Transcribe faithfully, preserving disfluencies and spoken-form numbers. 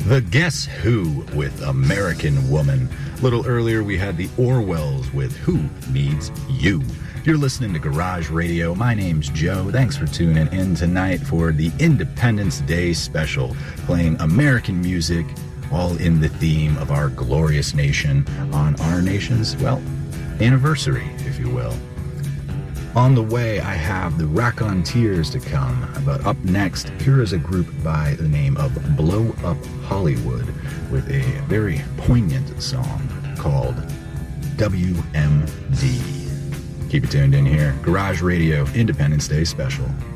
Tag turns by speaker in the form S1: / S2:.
S1: The Guess Who with American Woman. A little earlier, we had the Orwells with Who Needs You. You're listening to Garage Radio. My name's Joe. Thanks for tuning in tonight for the Independence Day special, playing American music, all in the theme of our glorious nation on our nation's, well, anniversary, if you will. On the way, I have the Raconteurs to come, but up next, here is a group by the name of Blow Up Hollywood with a very poignant song called W M D. Keep it tuned in here. Garage Radio Independence Day Special.